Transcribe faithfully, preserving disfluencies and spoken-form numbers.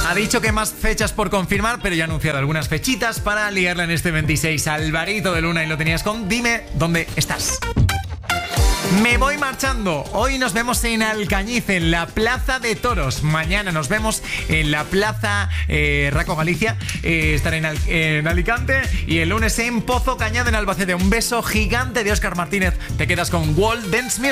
Ha dicho que más fechas por confirmar, pero ya ha anunciado algunas fechitas para liarla en este veintiséis. Alvarito de Luna, y lo tenías con Dime dónde estás. Me voy marchando. Hoy nos vemos en Alcañiz, en la Plaza de Toros. Mañana nos vemos en la Plaza eh, Raco Galicia. Eh, estaré en, Al- en Alicante. Y el lunes en Pozo Cañada, en Albacete. Un beso gigante de Óscar Martínez. Te quedas con World Dance Music.